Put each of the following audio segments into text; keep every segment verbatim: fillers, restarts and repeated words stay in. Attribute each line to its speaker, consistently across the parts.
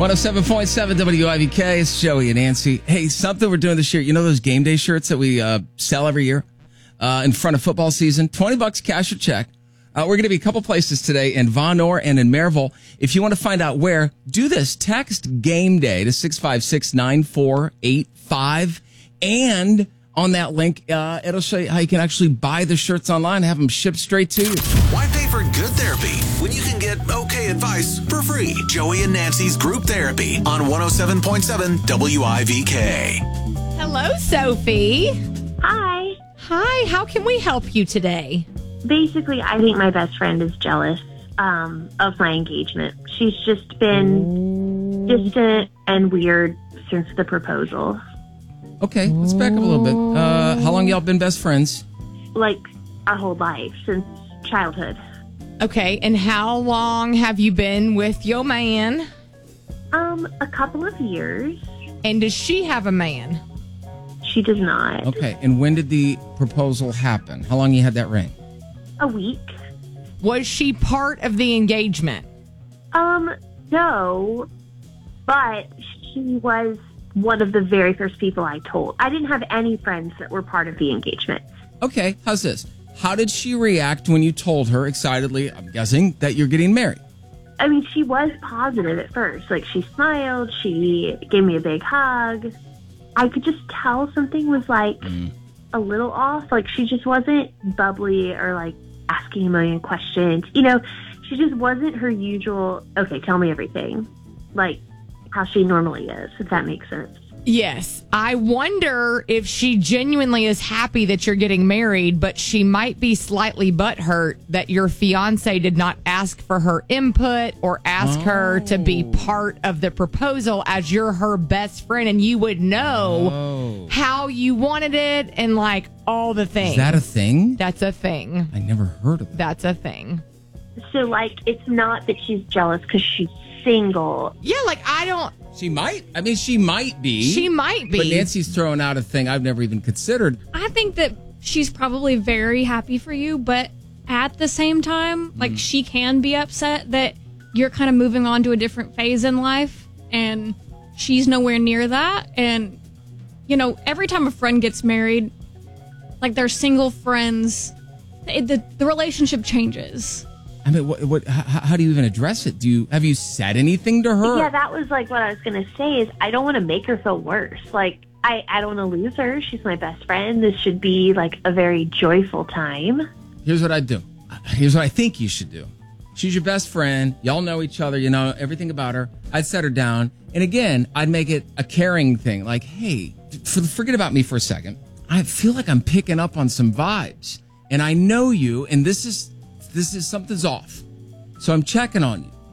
Speaker 1: one oh seven point seven W I V K. It's Joey and Nancy. Hey, something we're doing this year. You know those game day shirts that we uh, sell every year uh, in front of football season? twenty bucks cash or check. Uh, we're going to be a couple places today in Von Orr and in Maryville. If you want to find out where, do this. Text game day to six five six, nine four eight five. And on that link, uh, it'll show you how you can actually buy the shirts online and have them shipped straight to you.
Speaker 2: Why pay for good therapy when you can get okay advice for free? Joey and Nancy's group therapy on one oh seven point seven W I V K.
Speaker 3: Hello, Sophie.
Speaker 4: Hi.
Speaker 3: Hi, how can we help you today?
Speaker 4: Basically, I think my best friend is jealous um, of my engagement. She's just been distant and weird since the proposal.
Speaker 1: Okay, let's back up a little bit. Uh, how long y'all been best friends?
Speaker 4: Like, our whole life, since childhood.
Speaker 3: Okay, and how long have you been with your man?
Speaker 4: Um, a couple of years.
Speaker 3: And does she have a man?
Speaker 4: She does not.
Speaker 1: Okay, and when did the proposal happen? How long you had that ring?
Speaker 4: A week.
Speaker 3: Was she part of the engagement?
Speaker 4: Um, no, but she was one of the very first people I told. I didn't have any friends that were part of the engagement.
Speaker 1: Okay, how's this? How did she react when you told her excitedly, I'm guessing, that you're getting married?
Speaker 4: I mean, she was positive at first. Like, she smiled, she gave me a big hug. I could just tell something was, like, mm. a little off. Like, she just wasn't bubbly or, like, asking a million questions. You know, she just wasn't her usual, okay, tell me everything, like how she normally is, if that makes sense.
Speaker 3: Yes. I wonder if she genuinely is happy that you're getting married, but she might be slightly butthurt that your fiance did not ask for her input or ask oh. her to be part of the proposal, as you're her best friend and you would know oh. how you wanted it and like all the things.
Speaker 1: Is that a thing?
Speaker 3: That's a thing.
Speaker 1: I never heard of that.
Speaker 3: That's a thing.
Speaker 4: So, like, it's not that she's jealous because she's single.
Speaker 3: Yeah, like, I don't...
Speaker 1: She might. I mean, she might be.
Speaker 3: She might be.
Speaker 1: But Nancy's throwing out a thing I've never even considered.
Speaker 5: I think that she's probably very happy for you, but at the same time, like, mm. she can be upset that you're kind of moving on to a different phase in life, and she's nowhere near that. And, you know, every time a friend gets married, like, their single friends, it, the, the relationship changes.
Speaker 1: I mean, what, what, how, how do you even address it? Do you have you said anything to her?
Speaker 4: Yeah, that was like what I was going to say is I don't want to make her feel worse. Like, I, I don't want to lose her. She's my best friend. This should be like a very joyful time.
Speaker 1: Here's what I'd do. Here's what I think you should do. She's your best friend. Y'all know each other. You know everything about her. I'd set her down. And again, I'd make it a caring thing. Like, hey, for, forget about me for a second. I feel like I'm picking up on some vibes. And I know you, and this is... This is something's off. So I'm checking on you.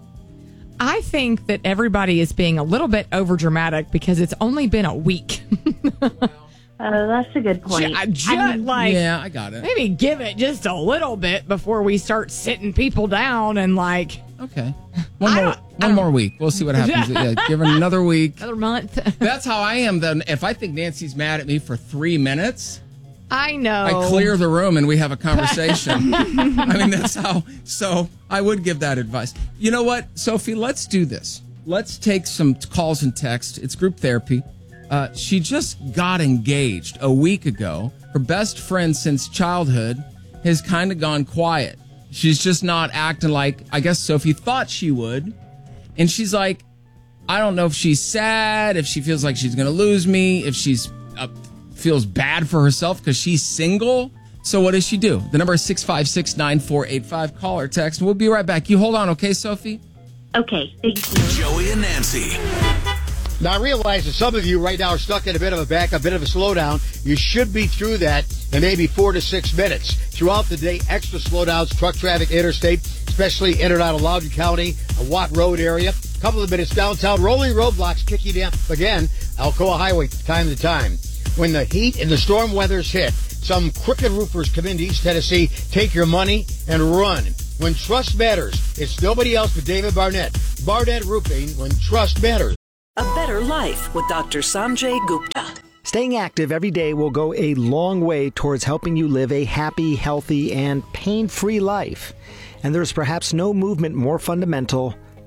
Speaker 3: I think that everybody is being a little bit overdramatic because it's only been a week.
Speaker 4: Oh, that's a good point.
Speaker 3: I just,
Speaker 4: I mean,
Speaker 3: like,
Speaker 1: yeah, I got it.
Speaker 3: Maybe give it just a little bit before we start sitting people down and like.
Speaker 1: Okay. One more one more week. We'll see what happens. Yeah, give her another week.
Speaker 3: Another month.
Speaker 1: That's how I am then. If I think Nancy's mad at me for three minutes...
Speaker 3: I know.
Speaker 1: I clear the room and we have a conversation. I mean, that's how. So I would give that advice. You know what, Sophie? Let's do this. Let's take some calls and texts. It's group therapy. Uh, she just got engaged a week ago. Her best friend since childhood has kind of gone quiet. She's just not acting like, I guess Sophie thought she would. And she's like, I don't know if she's sad, if she feels like she's going to lose me, if she's... Uh, feels bad for herself because she's single. So what does she do? The number is six five six, nine four eight five. Call or text. We'll be right back. You hold on, okay, Sophie?
Speaker 4: Okay, thank you.
Speaker 2: Joey and Nancy.
Speaker 6: Now, I realize that some of you right now are stuck in a bit of a back, a bit of a slowdown. You should be through that in maybe four to six minutes. Throughout the day, extra slowdowns, truck traffic, interstate, especially in and out of Loudoun County, a Watt Road area. A couple of minutes downtown, rolling roadblocks kicking in again, Alcoa Highway, time to time. When the heat and the storm weathers hit, some crooked roofers come into East Tennessee, take your money, and run. When trust matters, it's nobody else but David Barnett. Barnett Roofing, when trust matters.
Speaker 7: A better life with Doctor Sanjay Gupta.
Speaker 8: Staying active every day will go a long way towards helping you live a happy, healthy, and pain-free life. And there's perhaps no movement more fundamental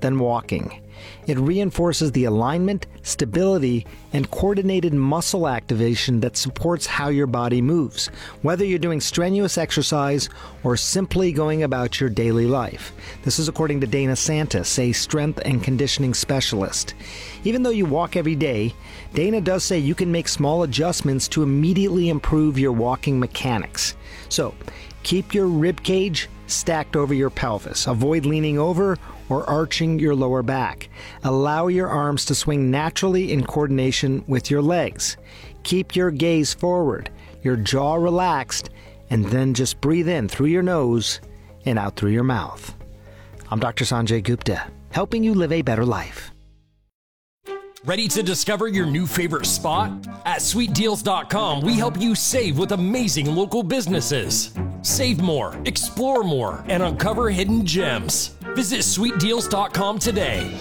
Speaker 8: than walking. It reinforces the alignment, stability, and coordinated muscle activation that supports how your body moves, whether you're doing strenuous exercise or simply going about your daily life. This is according to Dana Santis, a strength and conditioning specialist. Even though you walk every day, Dana does say you can make small adjustments to immediately improve your walking mechanics. So, keep your rib cage stacked over your pelvis. Avoid leaning over or arching your lower back. Allow your arms to swing naturally in coordination with your legs. Keep your gaze forward, your jaw relaxed, and then just breathe in through your nose and out through your mouth. I'm Doctor Sanjay Gupta, helping you live a better life.
Speaker 9: Ready to discover your new favorite spot? At sweet deals dot com, we help you save with amazing local businesses. Save more, explore more, and uncover hidden gems. Visit sweet deals dot com today.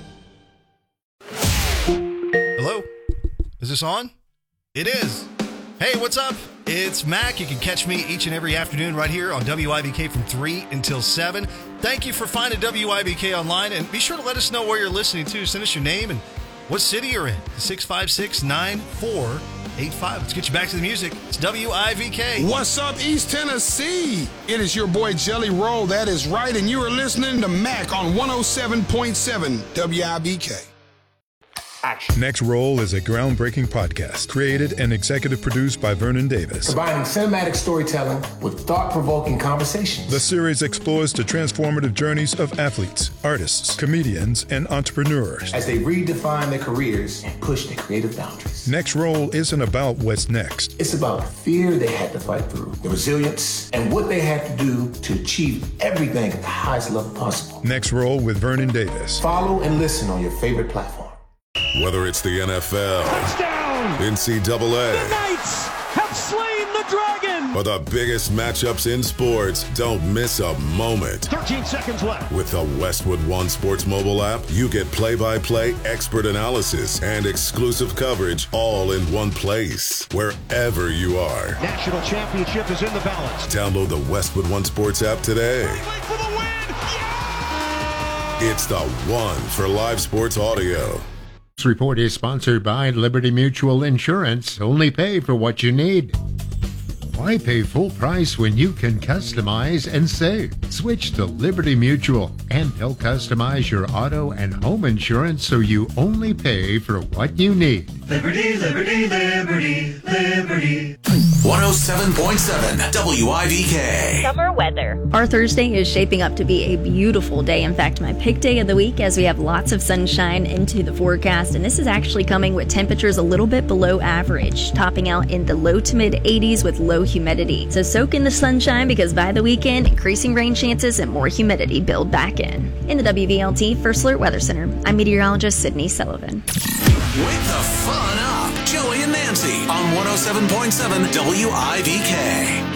Speaker 10: Hello? Is this on? It is. Hey, what's up? It's Mac. You can catch me each and every afternoon right here on W I B K from three until seven. Thank you for finding W I B K online, and be sure to let us know where you're listening to. Send us your name and what city you're in. six five six, nine four eight five. Let's get you back to the music. It's W I V K.
Speaker 11: What's up, East Tennessee? It is your boy Jelly Roll. That is right, and you are listening to Mac on one oh seven point seven W I B K.
Speaker 12: Action. Next Roll is a groundbreaking podcast created and executive produced by Vernon Davis.
Speaker 13: Combining cinematic storytelling with thought-provoking conversations.
Speaker 12: The series explores the transformative journeys of athletes, artists, comedians, and entrepreneurs
Speaker 13: as they redefine their careers and push their creative boundaries.
Speaker 12: Next Roll isn't about what's next.
Speaker 13: It's about the fear they had to fight through, the resilience, and what they had to do to achieve everything at the highest level possible.
Speaker 12: Next Roll with Vernon Davis.
Speaker 13: Follow and listen on your favorite platform.
Speaker 14: Whether it's the N F L,
Speaker 15: touchdown,
Speaker 14: N C double A,
Speaker 15: the Knights have slain the dragon,
Speaker 14: or the biggest matchups in sports, don't miss a moment.
Speaker 15: thirteen seconds left.
Speaker 14: With the Westwood One Sports mobile app, you get play-by-play expert analysis and exclusive coverage all in one place, wherever you are.
Speaker 15: National championship is in the balance.
Speaker 14: Download the Westwood One Sports app today.
Speaker 15: For the win. Yeah!
Speaker 14: It's the one for live sports audio.
Speaker 16: This report is sponsored by Liberty Mutual Insurance. Only pay for what you need. Why pay full price when you can customize and save? Switch to Liberty Mutual, and they'll customize your auto and home insurance so you only pay for what you need.
Speaker 2: Liberty, liberty, liberty, liberty. one oh seven point seven W I V K.
Speaker 17: Summer weather. Our Thursday is shaping up to be a beautiful day. In fact, my pick day of the week, as we have lots of sunshine into the forecast. And this is actually coming with temperatures a little bit below average, topping out in the low to mid eighties with low humidity. So soak in the sunshine, because by the weekend, increasing rain chances and more humidity build back in. In the W V L T First Alert Weather Center, I'm meteorologist Sydney Sullivan.
Speaker 2: Wake the fun up. Joey and Nancy on one oh seven point seven W I V K.